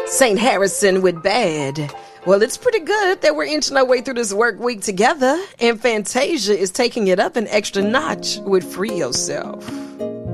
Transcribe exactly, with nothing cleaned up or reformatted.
Saint Harrison with Bad. Well, it's pretty good that we're inching our way through this work week together, and Fantasia is taking it up an extra notch with Free Yourself.